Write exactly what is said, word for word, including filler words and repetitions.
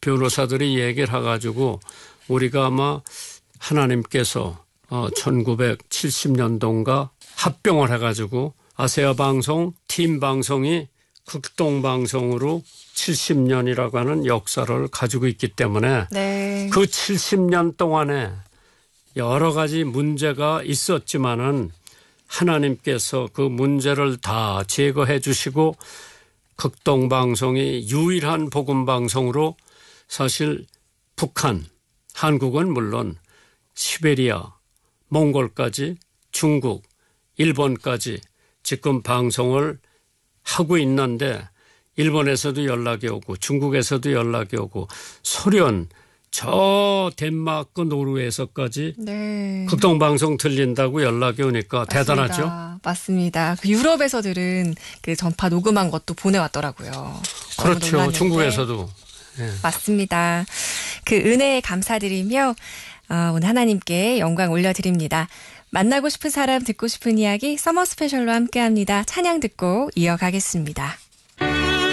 변호사들이 얘기를 해가지고 우리가 아마 하나님께서 천구백칠십 년도인가 합병을 해가지고 아세아 방송, 팀 방송이 극동 방송으로 칠십 년이라고 하는 역사를 가지고 있기 때문에 네. 그 칠십 년 동안에 여러 가지 문제가 있었지만은 하나님께서 그 문제를 다 제거해 주시고 극동 방송이 유일한 복음 방송으로 사실 북한, 한국은 물론 시베리아, 몽골까지 중국, 일본까지 지금 방송을 하고 있는데 일본에서도 연락이 오고 중국에서도 연락이 오고 소련, 저 덴마크, 노르웨이에서까지 네. 극동방송 들린다고 연락이 오니까 맞습니다. 대단하죠? 맞습니다. 그 유럽에서 들은 그 전파 녹음한 것도 보내왔더라고요. 그렇죠. 중국에서도. 네. 맞습니다. 그 은혜에 감사드리며 어, 오늘 하나님께 영광 올려드립니다. 만나고 싶은 사람, 듣고 싶은 이야기 서머 스페셜로 함께합니다. 찬양 듣고 이어가겠습니다.